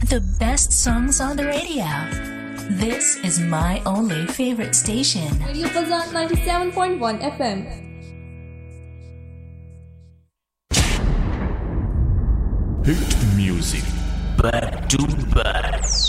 The best songs on the radio. This is my only favorite station. Radio Fazan 97.1 FM. Hit music back to back.